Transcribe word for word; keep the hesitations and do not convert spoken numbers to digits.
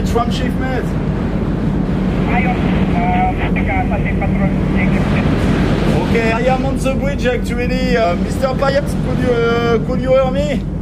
transshipment. Ayos, uh, taga-Pasig Patrol, Jacob. Okay, I am on the bridge actually. Uh, Mister Payet, could you, uh, could you hear me?